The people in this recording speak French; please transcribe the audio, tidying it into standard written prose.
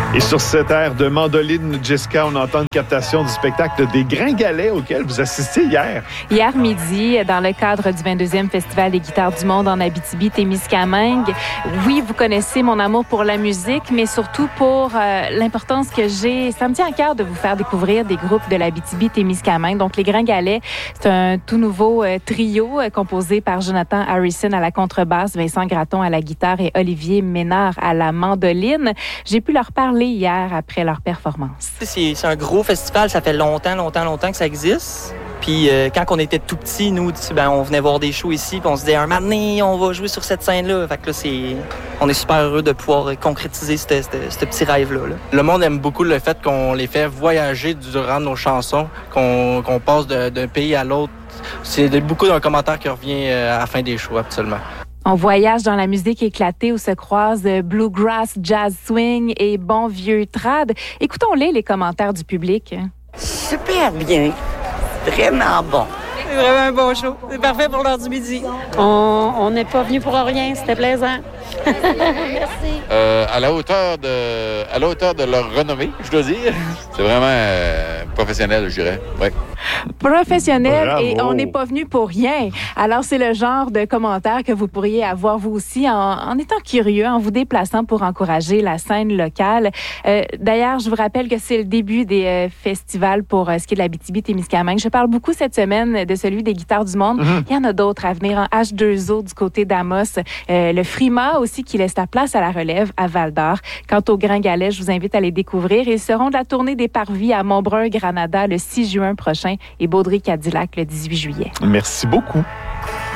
Et sur cette aire de mandoline, Jessica, on entend une captation du spectacle des Gringalets auquel vous assistez hier. Hier midi, dans le cadre du 22e Festival des guitares du monde en Abitibi-Témiscamingue. Oui, vous connaissez mon amour pour la musique, mais surtout pour l'importance que j'ai. Ça me tient à cœur de vous faire découvrir des groupes de l'Abitibi-Témiscamingue. Donc, les Gringalets, c'est un tout nouveau trio composé par Jonathan Harrison à la contrebasse, Vincent Gratton à la guitare et Olivier Ménard à la mandoline. J'ai pu leur parler hier après leur performance. C'est un gros festival, ça fait longtemps que ça existe. Puis quand on était tout petits, nous, on venait voir des shows ici, puis on se disait, un moment donné, on va jouer sur cette scène-là. Fait que là, on est super heureux de pouvoir concrétiser ce petit rêve-là. Le monde aime beaucoup le fait qu'on les fait voyager durant nos chansons, qu'on passe d'un pays à l'autre. C'est beaucoup d'un commentaire qui revient à la fin des shows, absolument. On voyage dans la musique éclatée où se croisent bluegrass, jazz swing et bon vieux trad. Écoutons-les commentaires du public. Super bien. Vraiment bon. C'est vraiment un bon show. C'est parfait pour l'heure du midi. On n'est pas venu pour rien. C'était plaisant. Merci. À la hauteur de leur renommée, je dois dire. C'est vraiment professionnel, je dirais. Ouais. Professionnel. Bravo. Et on n'est pas venu pour rien. Alors, c'est le genre de commentaire que vous pourriez avoir vous aussi en étant curieux, en vous déplaçant pour encourager la scène locale. D'ailleurs, je vous rappelle que c'est le début des festivals pour ce qui est de l'Abitibi-Témiscamingue. Je parle beaucoup cette semaine de celui des Guitares du monde. Il y en a d'autres à venir en H2O du côté d'Amos. Le Frima aussi qui laisse la place à la relève à Val-d'Or. Quant aux Gringalets, je vous invite à les découvrir. Ils seront de la tournée des Parvis à Montbrun-Granada le 6 juin prochain et Baudry-Cadillac le 18 juillet. Merci beaucoup.